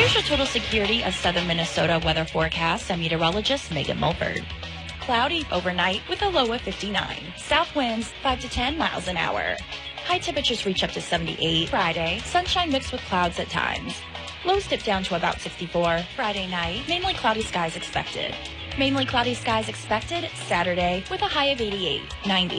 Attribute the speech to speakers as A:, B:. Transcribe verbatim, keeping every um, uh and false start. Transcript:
A: Here's your total security of southern Minnesota weather forecast. I'm meteorologist Megan Mulford. Cloudy overnight with a low of fifty-nine. South winds five to ten miles an hour. High temperatures reach up to seventy-eight. Friday, sunshine mixed with clouds at times. Lows dip down to about sixty-four. Friday night, mainly cloudy skies expected. Mainly cloudy skies expected Saturday with a high of eighty-eight. ninety.